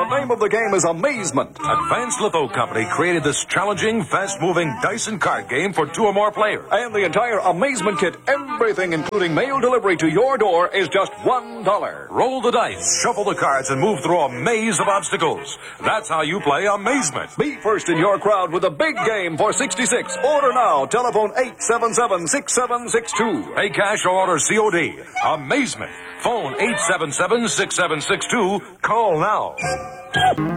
name of the game is Amazement. Advanced Litho Company created this challenging, fast-moving dice and card game for 2 or more players. And the entire Amazement kit, everything including mail delivery to your door, is just $1. Roll the dice, shuffle the cards, and move through a maze of obstacles. That's how you play Amazement. Be first in your crowd with a big game for $66. Order now. Telephone 877-6762. Pay cash or order COD. Amazement. Phone 877-6762. Call now.